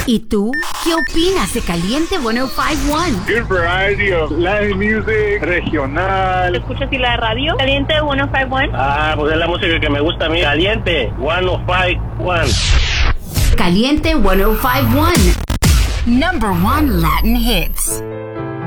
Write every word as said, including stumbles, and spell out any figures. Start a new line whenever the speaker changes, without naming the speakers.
¿Y tú qué opinas de Caliente ciento cincuenta y uno?
Good variety of Latin music, regional.
¿Escuchas y la radio? Caliente ciento cincuenta y uno.
Ah, pues es la música que me gusta a mí. Caliente ciento cincuenta y uno.
Caliente ciento cincuenta y uno. Number one Latin hits.